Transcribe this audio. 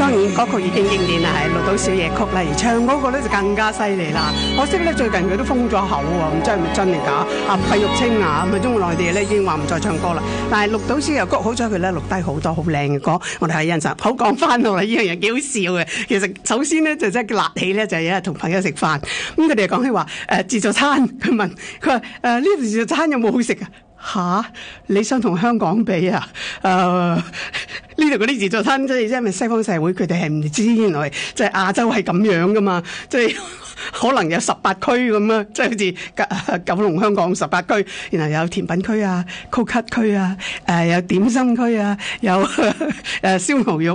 當然歌曲已經經典啦，係《綠島小夜曲》啦，而唱嗰個咧就更加犀利啦。可惜咧最近佢都封咗口喎，唔知係咪真定假？啊，費玉清啊，咁啊中國內地咧已經話唔再唱歌啦。但係《綠島小夜曲》好彩佢咧錄低好多好靚嘅歌，我哋係欣賞。好講翻落嚟，呢樣嘢幾好笑嘅。其實首先咧就真係辣起咧，就係有日同朋友食飯，咁佢哋講起話自助餐，佢問佢話呢度自助餐有冇好食啊？吓，你想同香港比啊？呢度嗰啲自助餐即係因為西方社會佢哋係唔知原來即係亞洲係咁樣噶嘛，即係可能有18區咁啊，即係好似九龍香港18區，然後有甜品區啊、曲奇區啊、有點心區啊、有燒牛肉